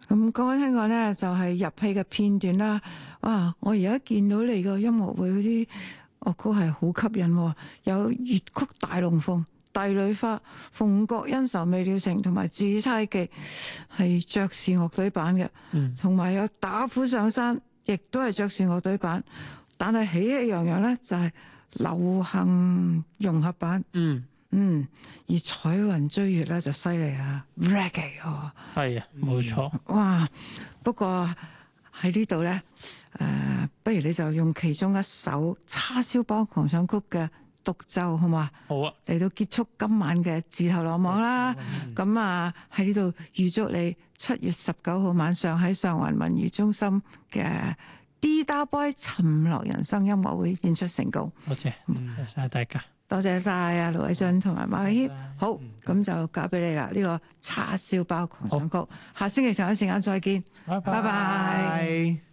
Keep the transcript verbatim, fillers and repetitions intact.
咁講聽講咧，就係入戲嘅片段啦。哇！我而家見到你個音樂會嗰啲樂曲係好吸引喎，有粵曲大龍鳳、帝女花、鳳閣恩仇未了情同埋紫釵記係爵士樂隊版嘅，同埋、嗯、有打虎上山，亦都係爵士樂隊版。但係喜氣洋洋咧，就係流行融合版。嗯。嗯，而彩雲追月咧就犀利啦 ，reggae 哦， 係啊，冇錯。 哇！不過喺呢度咧，誒、呃，不如你就用其中一首叉燒包狂想曲嘅獨奏，好嘛？ 好啊， 嚟到結束今晚嘅自投羅網啦。咁、嗯、啊，喺呢度預祝你七月十九號晚上喺上環文娛中心嘅 D D Boy 尋樂人生音樂會演出成功。 多謝，多謝大家。 多謝晒啊，盧偉俊同埋馬偉謙。好，咁就交俾你啦。呢、這個叉燒包狂想曲，好下星期同一時間再見。拜拜。